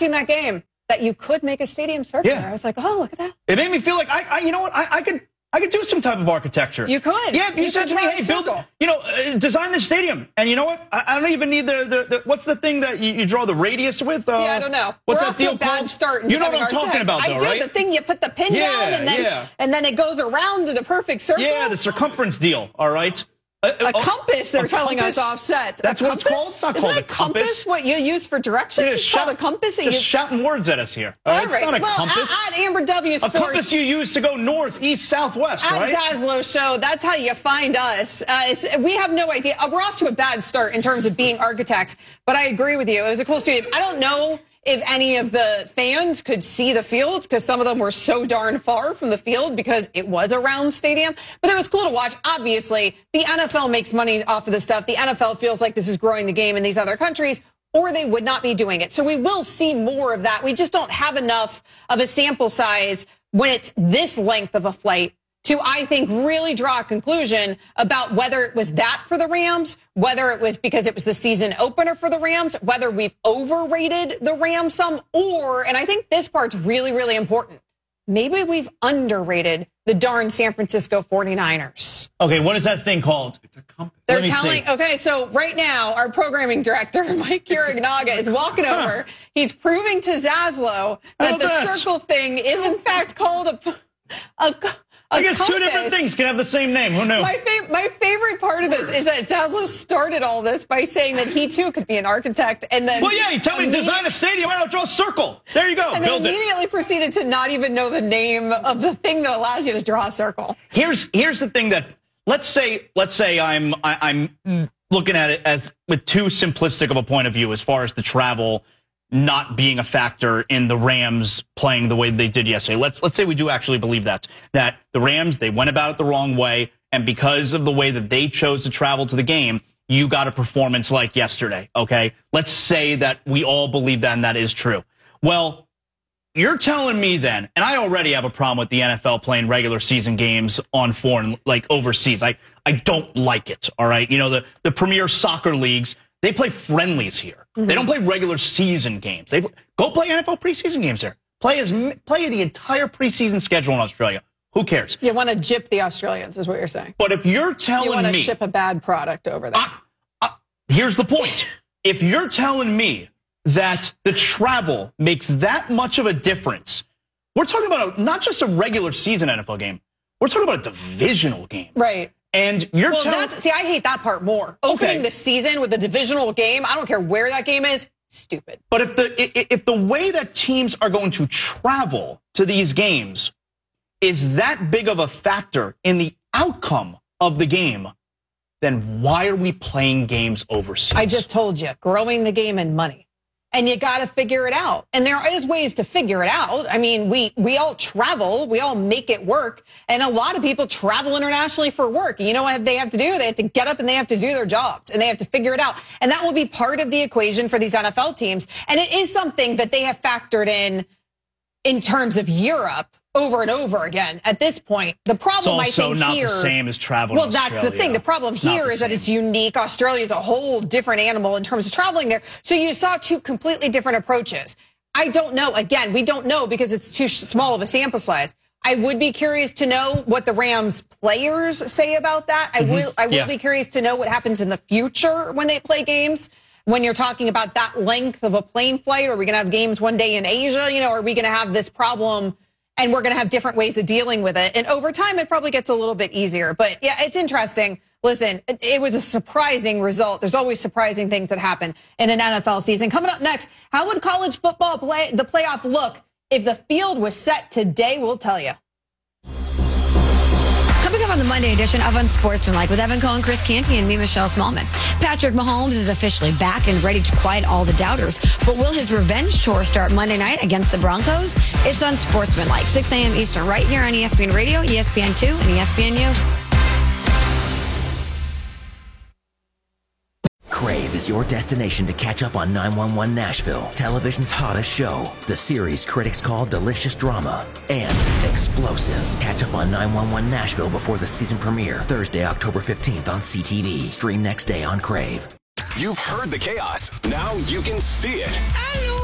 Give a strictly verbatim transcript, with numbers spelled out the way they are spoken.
watching that game that you could make a stadium circular. Yeah. I was like, oh, look at that. It made me feel like, I, I you know what, I, I could I could do some type of architecture. You could. Yeah, if you, you said to me, hey, build, you know, uh, design this stadium. And you know what? I, I don't even need the, the, the, what's the thing that you, you draw the radius with? Uh, yeah, I don't know. What's We're that off deal to a bad called? start in You know what I'm talking text. about, though, I do. right? The thing you put the pin yeah, down and then, yeah. and then it goes around in a perfect circle. Yeah, the circumference deal, all right? A, a oh, compass, they're a telling compass? us offset. That's a what compass? it's called? It's not Isn't called a compass. compass. What you use for directions? It's shout, called a compass. Just you... shouting words at us here. All right? All right. It's not a well, compass. At, at Amber W Sports. A compass you use to go north, east, southwest, at right? At Zaslow Show, that's how you find us. Uh, we have no idea. Uh, we're off to a bad start in terms of being architects, but I agree with you. It was a cool stadium. I don't know if any of the fans could see the field because some of them were so darn far from the field because it was a round stadium. But it was cool to watch. Obviously, the N F L makes money off of this stuff. The N F L feels like this is growing the game in these other countries, or they would not be doing it. So we will see more of that. We just don't have enough of a sample size when it's this length of a flight to, I think, really draw a conclusion about whether it was that for the Rams, whether it was because it was the season opener for the Rams, whether we've overrated the Rams some, or, and I think this part's really, really important, maybe we've underrated the darn San Francisco forty-niners. Okay, what is that thing called? It's a compass. They're telling, see. okay, so right now, our programming director, Mike Urignaga, is walking over. He's proving to Zaslow that the that? circle thing is, in fact, called a... a I guess compass. Two different things can have the same name. Who knew? My, fav- my favorite part of this is that Zaslow started all this by saying that he, too, could be an architect. And then, well, yeah, you tell me to design a stadium, why don't I draw a circle? There you go, and build then immediately it. proceeded to not even know the name of the thing that allows you to draw a circle. Here's here's the thing that, let's say, let's say I'm I, I'm looking at it as with too simplistic of a point of view as far as the travel not being a factor in the Rams playing the way they did yesterday. Let's let's say we do actually believe that, that the Rams, they went about it the wrong way, and because of the way that they chose to travel to the game, you got a performance like yesterday, okay? Let's say that we all believe that and that is true. Well, you're telling me then, and I already have a problem with the N F L playing regular season games on foreign, like overseas. I, I don't like it, all right? You know, the, the premier soccer leagues, they play friendlies here. Mm-hmm. They don't play regular season games. They go play N F L preseason games there. Play as play the entire preseason schedule in Australia. Who cares? You want to gyp the Australians, is what you're saying. But if you're telling me, you want to ship a bad product over there. I, I, here's the point: if you're telling me that the travel makes that much of a difference, we're talking about a, not just a regular season N F L game. We're talking about a divisional game, right? And you're well, telling that's, see, I hate that part more. Opening okay. the season with a divisional game, I don't care where that game is, stupid. But if the if the way that teams are going to travel to these games is that big of a factor in the outcome of the game, then why are we playing games overseas? I just told you, growing the game in money. And you got to figure it out. And there is ways to figure it out. I mean, we, we all travel. We all make it work. And a lot of people travel internationally for work. You know what they have to do? They have to get up and they have to do their jobs. And they have to figure it out. And that will be part of the equation for these N F L teams. And it is something that they have factored in in terms of Europe over and over again at this point. The problem, it's also I think, not here... the same as travel Well, in that's Australia. the thing. The problem it's here the is same. that it's unique. Australia is a whole different animal in terms of traveling there. So you saw two completely different approaches. I don't know. Again, we don't know because it's too small of a sample size. I would be curious to know what the Rams players say about that. I mm-hmm. will, I will yeah. be curious to know what happens in the future when they play games. When you're talking about that length of a plane flight, are we going to have games one day in Asia? You know, are we going to have this problem and we're going to have different ways of dealing with it? And over time, it probably gets a little bit easier. But yeah, it's interesting. Listen, it, it was a surprising result. There's always surprising things that happen in an N F L season. Coming up next, how would college football play the playoff look if the field was set today? We'll tell you. Coming up on the Monday edition of Unsportsmanlike with Evan Cohen, Chris Canty, and me, Michelle Smallman. Patrick Mahomes is officially back and ready to quiet all the doubters. But will his revenge tour start Monday night against the Broncos? It's Unsportsmanlike, six a.m. Eastern, right here on E S P N Radio, E S P N two, and E S P N U. Crave is your destination to catch up on nine one one Nashville, television's hottest show, the series critics call delicious drama and explosive. Catch up on nine one one Nashville before the season premiere, Thursday, October fifteenth on C T V. Stream next day on Crave. You've heard the chaos. Now you can see it.